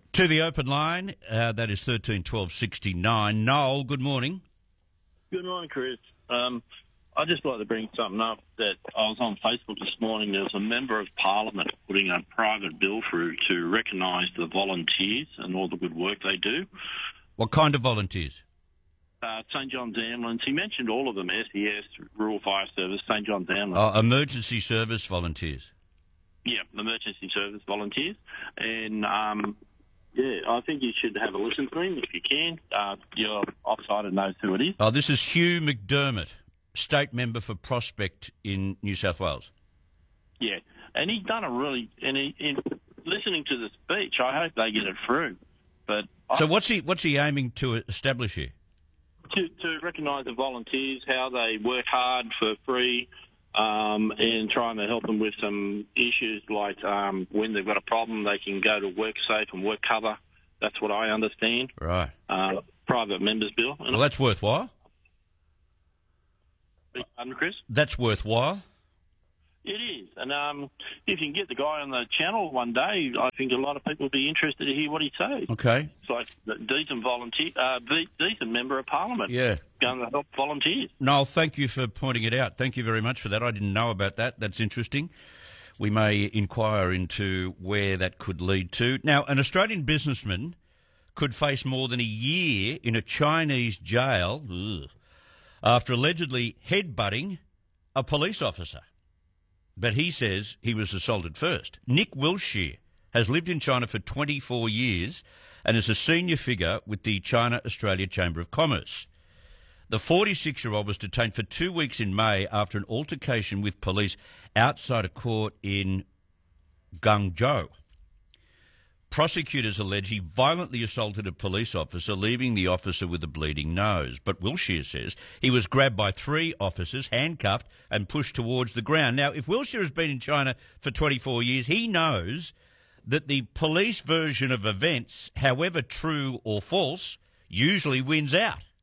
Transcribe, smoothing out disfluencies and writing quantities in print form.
To the open line, that is 13 12 69. Noel, good morning. Good morning, Chris. I'd just like to bring something up that I was on Facebook this morning. There was a member of Parliament putting a private bill through to recognise the volunteers and all the good work they do. What kind of volunteers? St John's Ambulance. He mentioned all of them: SES, Rural Fire Service, St John's Ambulance. Emergency service volunteers. Yeah, emergency service volunteers. And I think you should have a listen to him if you can. Your offsider knows who it is. Oh, this is Hugh McDermott, state member for Prospect in New South Wales. Yeah, and he's done in listening to the speech, I hope they get it through. But so what's he aiming to establish here? To recognise the volunteers, how they work hard for free, and trying to help them with some issues like when they've got a problem, they can go to WorkSafe and WorkCover. That's what I understand. Right. Private members bill. Well, that's worthwhile. Chris? That's worthwhile. It is. And if you can get the guy on the channel one day, I think a lot of people would be interested to hear what he says. Okay. It's like a decent decent member of Parliament. Yeah. Going to help volunteers. Noel, thank you for pointing it out. Thank you very much for that. I didn't know about that. That's interesting. We may inquire into where that could lead to. Now, an Australian businessman could face more than a year in a Chinese jail after allegedly headbutting a police officer. But he says he was assaulted first. Nick Wilshire has lived in China for 24 years and is a senior figure with the China-Australia Chamber of Commerce. The 46-year-old was detained for 2 weeks in May after an altercation with police outside a court in Guangzhou. Prosecutors allege he violently assaulted a police officer, leaving the officer with a bleeding nose. But Wilshire says he was grabbed by 3 officers, handcuffed and pushed towards the ground. Now, if Wilshire has been in China for 24 years, he knows that the police version of events, however true or false, usually wins out.